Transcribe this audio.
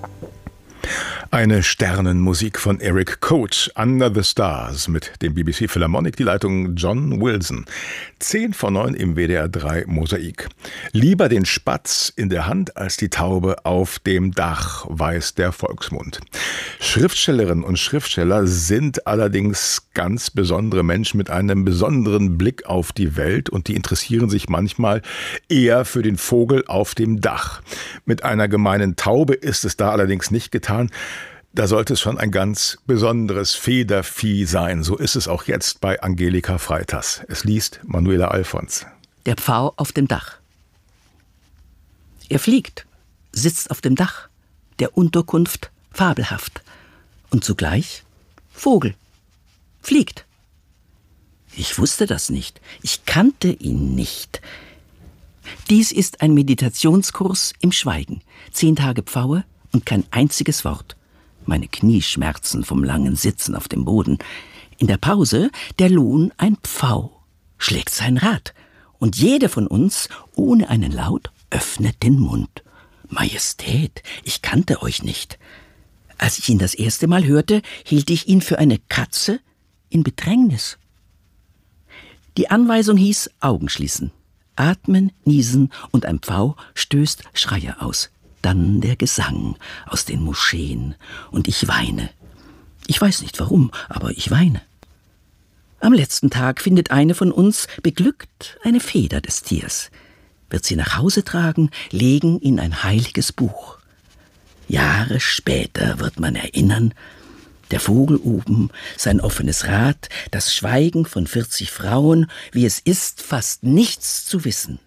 Eine Sternenmusik von Eric Coach, Under the Stars, mit dem BBC Philharmonic, die Leitung John Wilson. 8:50 im WDR 3 Mosaik. Lieber den Spatz in der Hand als die Taube auf dem Dach, weiß der Volksmund. Schriftstellerinnen und Schriftsteller sind allerdings ganz besondere Menschen mit einem besonderen Blick auf die Welt und die interessieren sich manchmal eher für den Vogel auf dem Dach. Mit einer gemeinen Taube ist es da allerdings nicht getan. Da sollte es schon ein ganz besonderes Federvieh sein. So ist es auch jetzt bei Angelika Freitas. Es liest Manuela Alfons. Der Pfau auf dem Dach. Er fliegt, sitzt auf dem Dach, der Unterkunft fabelhaft. Und zugleich Vogel. Fliegt. Ich wusste das nicht. Ich kannte ihn nicht. Dies ist ein Meditationskurs im Schweigen. 10 Tage Pfaue und kein einziges Wort. Meine Knie schmerzen vom langen Sitzen auf dem Boden. In der Pause der Lohn ein Pfau, schlägt sein Rad. Und jede von uns, ohne einen Laut, öffnet den Mund. Majestät, ich kannte euch nicht. Als ich ihn das erste Mal hörte, hielt ich ihn für eine Katze in Bedrängnis. Die Anweisung hieß Augen schließen, atmen, niesen und ein Pfau stößt Schreie aus. Dann der Gesang aus den Moscheen und ich weine. Ich weiß nicht warum, aber ich weine. Am letzten Tag findet eine von uns beglückt eine Feder des Tiers, wird sie nach Hause tragen, legen in ein heiliges Buch. Jahre später wird man erinnern, der Vogel oben, sein offenes Rad, das Schweigen von 40 Frauen, wie es ist, fast nichts zu wissen.